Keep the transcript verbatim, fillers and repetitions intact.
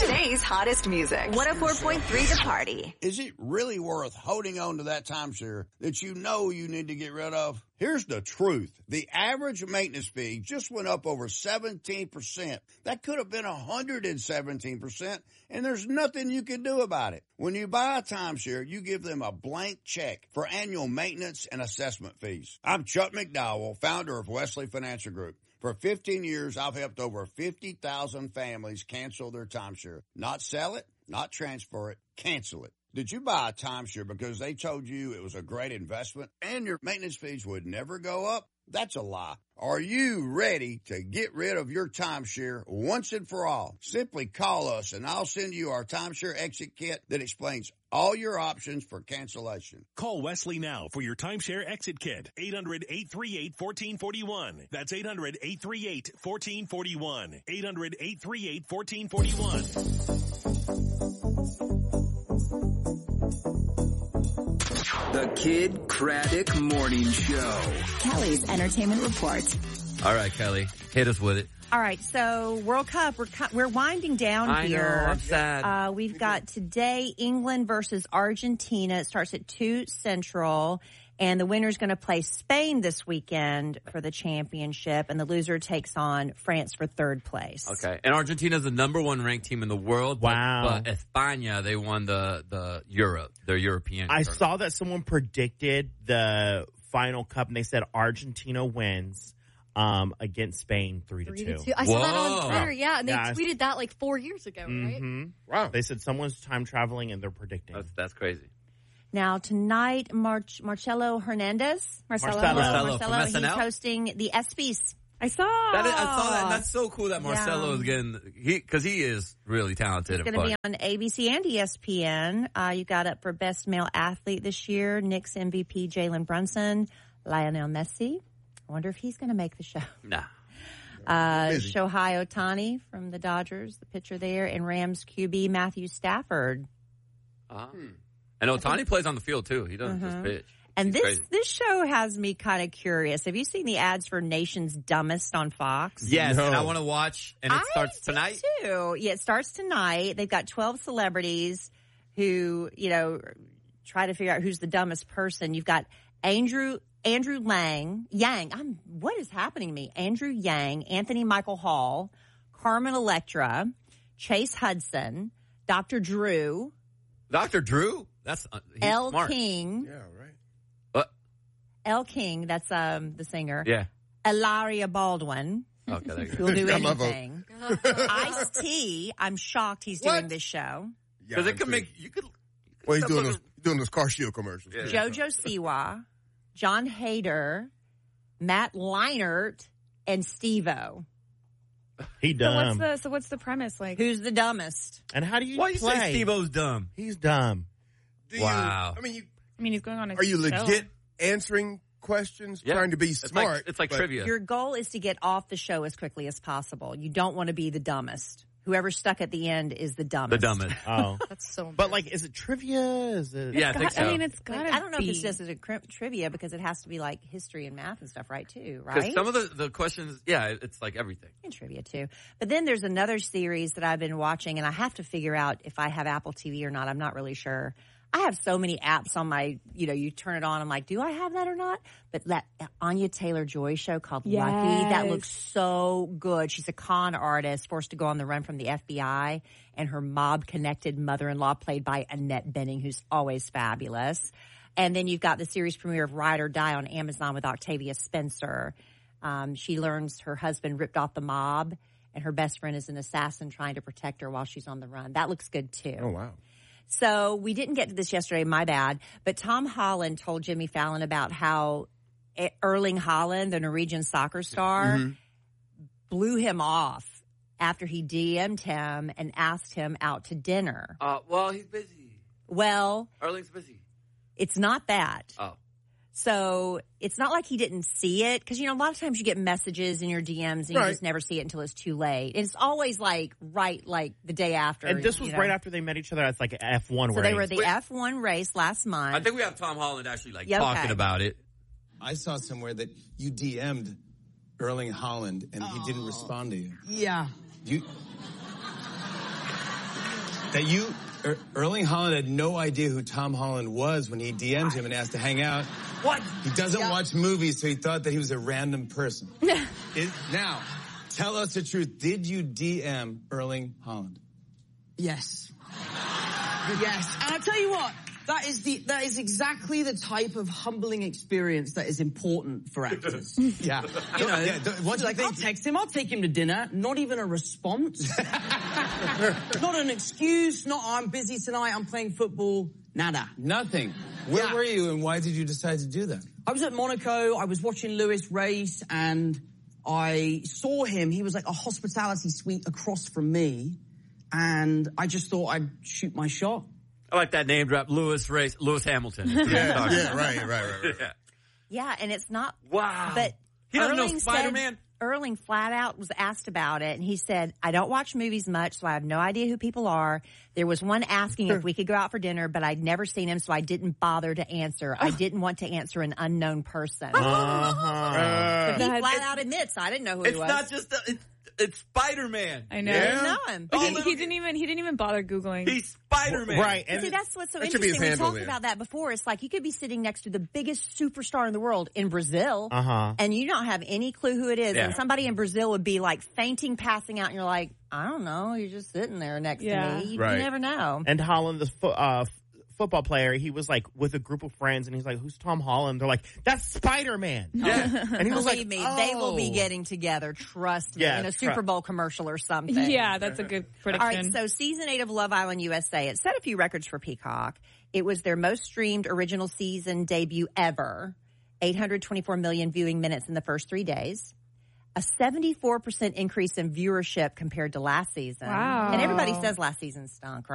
Today's hottest music. one oh four point three The Party. Is it really worth holding on to that timeshare that you know you need to get rid of? Here's the truth. The average maintenance fee just went up over seventeen percent. That could have been one hundred seventeen percent, and there's nothing you can do about it. When you buy a timeshare, you give them a blank check for annual maintenance and assessment fees. I'm Chuck McDowell, founder of Wesley Financial Group. For fifteen years, I've helped over fifty thousand families cancel their timeshare. Not sell it, not transfer it, cancel it. Did you buy a timeshare because they told you it was a great investment and your maintenance fees would never go up? That's a lie. Are you ready to get rid of your timeshare once and for all? Simply call us and I'll send you our timeshare exit kit that explains all your options for cancellation. Call Wesley now for your timeshare exit kit. eight hundred, eight three eight, one four four one. That's eight hundred, eight three eight, one four four one. eight hundred, eight three eight, one four four one. The Kid Craddock Morning Show. Kelly's Entertainment Report. All right, Kelly, hit us with it. All right, so World Cup, we're we're winding down I here. know, I'm sad. Uh, we've got today England versus Argentina. It starts at two Central, and the winner's going to play Spain this weekend for the championship, and the loser takes on France for third place. Okay, and Argentina's the number one ranked team in the world. But, Wow. But España, they won the, the Europe, their European. I tournament. saw that someone predicted the final cup, and they said Argentina wins um, against Spain three to Three two. to two. I saw that Whoa. on Twitter, yeah, and they Yeah, I- tweeted that like four years ago, right? Mm-hmm. Wow. They said someone's time traveling, and they're predicting. That's, that's crazy. Now, tonight, Mar- Marcelo Hernandez. Marcelo. Marcelo. Marcelo Marcelo, from he's S N L? hosting the ESPYs. I saw. That is, I saw that. And that's so cool that Marcelo Yeah. is getting he because he is really talented. It's and going to fun. be on A B C and E S P N. Uh, you got up for Best Male Athlete this year. Knicks M V P Jalen Brunson, Lionel Messi. I wonder if he's going to make the show. Nah. Uh, Busy. Shohei Ohtani from the Dodgers, the pitcher there, and Rams Q B Matthew Stafford. Uh-huh. And Ohtani plays on the field too. He doesn't just pitch. And He's this crazy. this show has me kind of curious. Have you seen the ads for Nation's Dumbest on Fox? Yes, No. and I want to watch. And it I starts do tonight. too. Yeah, it starts tonight. They've got twelve celebrities who, you know, try to figure out who's the dumbest person. You've got Andrew Andrew Lang, Yang. I'm what is happening to me? Andrew Yang, Anthony Michael Hall, Carmen Electra, Chase Hudson, Doctor Drew, Doctor Drew. That's uh, he's Elle smart. King, Yeah, right. What? Elle King. That's um the singer. Yeah. Ilaria Baldwin. Okay. There you go. Who'll do Got my vote. anything. Ice-T. I'm shocked he's doing What? this show. Because Yeah, it could I'm make too. you could. Well, he's some doing other- those, doing those Car Shield commercials. Yeah. Jojo Siwa, John Hader, Matt Leinart, and Steve-O. He So dumb. what's the so what's the premise like? Who's the dumbest? and how do you Why you play? say Steve-O's dumb? He's dumb. Do you- Wow. I mean, you, I mean, he's going on a are you show. legit answering questions, Yeah. trying to be It's smart? like it's like but- trivia. Your goal is to get off the show as quickly as possible. You don't want to be the dumbest. Whoever's stuck at the end is the The dumbest. dumbest. Oh, That's so. but like, is it trivia? Is it? Yeah, I think so. I mean, it's Like, gotta. I don't know be. if it's just as a cri- trivia because it has to be like history and math and stuff, right? Too, Because right? some of the, the questions, yeah, it- it's like everything. And trivia too. But then there's another series that I've been watching, and I have to figure out if I have Apple T V or not. I'm not really sure. I have so many apps on my, you know, you turn it on. I'm like, do I have that or not? But that Anya Taylor-Joy show called Lucky, that Yes. looks so good. She's a con artist forced to go on the run from the F B I, and her mob-connected mother-in-law played by Annette Bening, who's always fabulous. And then you've got the series premiere of Ride or Die on Amazon with Octavia Spencer. Um, she learns her husband ripped off the mob, and her best friend is an assassin trying to protect her while she's on the run. That looks good, too. Oh, wow. So we didn't get to this yesterday, my bad. But Tom Holland told Jimmy Fallon about how Erling Haaland, the Norwegian soccer star, Mm-hmm. blew him off after he D M'd him and asked him out to dinner. Uh, well, he's busy. Well, Erling's busy. it's not that. Oh. So it's not like he didn't see it because, you know, a lot of times you get messages in your D Ms and you Right. just never see it until it's too late. And it's always like right like the day after. And this was you know. right after they met each other. It's like an F one So race. they were at the Wait. F one race last month. I think we have Tom Holland actually like Yeah, okay. talking about it. I saw somewhere that you D M'd Erling Haaland and he didn't respond to you. Yeah. You That you, er, Erling Haaland had no idea who Tom Holland was when he D M'd him and asked to hang out. What? He doesn't Yeah. watch movies, so he thought that he was a random person. It, now, tell us the truth. Did you D M Erling Haaland? Yes. Yes. And I'll tell you what, that is the that is exactly the type of humbling experience that is important for actors. Yeah. You know, Yeah, don't- once you like, I'll think- text him, I'll take him to dinner, not even a response. Not an excuse, not I'm busy tonight, I'm playing football, nada. Nothing. Where Yeah. were you and why did you decide to do that? I was at Monaco, I was watching Lewis race, and I saw him. He was like a hospitality suite across from me, and I just thought I'd shoot my shot. I like that name drop, Lewis Race, Lewis Hamilton. Yeah, yeah, right, right, right, right. Yeah. Yeah, and it's not. Wow. But He doesn't know Erling Spider-Man? said- Erling flat out was asked about it, and he said, I don't watch movies much, so I have no idea who people are. There was one asking if we could go out for dinner, but I'd never seen him, so I didn't bother to answer. I didn't want to answer an unknown person. Uh-huh. But he flat out admits, I didn't know who It's he was. not just, a, it's, it's Spider-Man. I know. I didn't know him. But Oh, he, look he at- didn't even he didn't even bother Googling. He's Spider-Man. Right. See, And that's what's so That should be his interesting. We handle talked then. about that before. It's like you could be sitting next to the biggest superstar in the world in Brazil, Uh-huh. and you don't have any clue who it is. Yeah. And somebody in Brazil would be like fainting, passing out, and you're like, I don't know. You're just sitting there next Yeah. to me. You, Right. you never know. And Holland, the fo- uh, f- football player, he was like with a group of friends, and he's like, "Who's Tom Holland?" They're like, "That's Spider-Man." Yeah. And he was Believe like, me, oh. they will be getting together. Trust me, Yeah, in a tru- Super Bowl commercial or something. Yeah, that's a good All prediction. right, so season eight of Love Island U S A, it set a few records for Peacock. It was their most streamed original season debut ever, eight hundred twenty-four million viewing minutes in the first three days, a seventy-four percent increase in viewership compared to last season. Wow. And everybody says last season stunk,